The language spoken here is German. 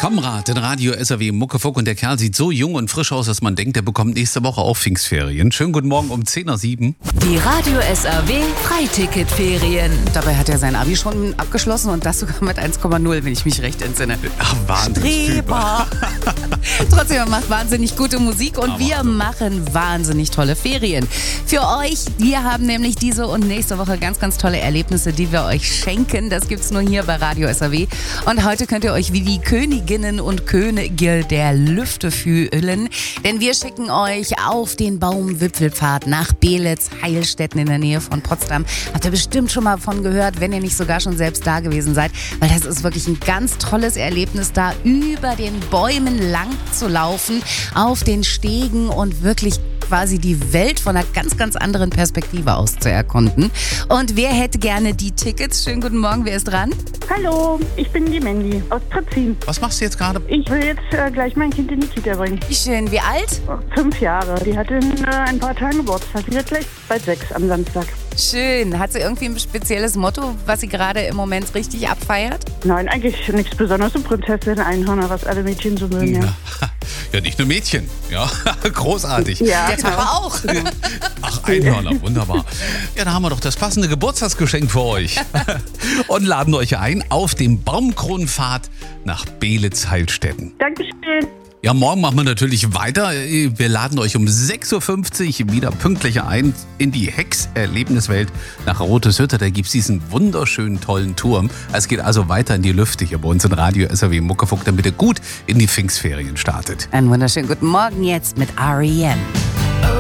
Komrad in Radio SAW Muckefuck und der Kerl sieht so jung und frisch aus, dass man denkt, der bekommt nächste Woche auch Pfingstferien. Schönen guten Morgen um 10:07 Die Radio SAW Freiticketferien. Dabei hat er sein Abi schon abgeschlossen und das sogar mit 1,0, wenn ich mich recht entsinne. Ach, Wahnsinnstyp. Trotzdem, er macht wahnsinnig gute Musik und wir machen wahnsinnig tolle Ferien. Für euch, wir haben nämlich diese und nächste Woche ganz, ganz tolle Erlebnisse, die wir euch schenken. Das gibt's nur hier bei Radio SAW. Und heute könnt ihr euch wie die Königinnen und Könige der Lüfte fühlen. Denn wir schicken euch auf den Baumwipfelpfad nach Beelitz, Heilstätten in der Nähe von Potsdam. Habt ihr bestimmt schon mal von gehört, wenn ihr nicht sogar schon selbst da gewesen seid. Weil das ist wirklich ein ganz tolles Erlebnis, da über den Bäumen lang zu laufen, auf den Stegen und wirklich quasi die Welt von einer ganz, ganz anderen Perspektive aus zu erkunden. Und wer hätte gerne die Tickets? Schönen guten Morgen, wer ist dran? Hallo, ich bin die Mandy aus Tritzin. Was machst du jetzt gerade? Ich will jetzt gleich mein Kind in die Kita bringen. Wie schön, wie alt? 5 Jahre. Die hat in ein paar Tagen Geburtstag. Die wird gleich bald 6 am Samstag. Schön. Hat sie irgendwie ein spezielles Motto, was sie gerade im Moment richtig abfeiert? Nein, eigentlich nichts Besonderes. So Prinzessin, Einhörner, was alle Mädchen so mögen. Ja, nicht nur Mädchen. Ja, großartig. Ja. Der Papa auch. Ach, Einhörner, wunderbar. Ja, da haben wir doch das passende Geburtstagsgeschenk für euch. Und laden euch ein auf dem Baumkronenpfad nach Beelitz, Heilstätten. Dankeschön. Ja, morgen machen wir natürlich weiter. Wir laden euch um 6:50 Uhr wieder pünktlich ein in die Hex-Erlebniswelt nach Roteshütte. Da gibt es diesen wunderschönen, tollen Turm. Es geht also weiter in die Lüfte hier bei uns in Radio SAW Muckefuck, damit ihr gut in die Pfingstferien startet. Einen wunderschönen guten Morgen jetzt mit R.E.M.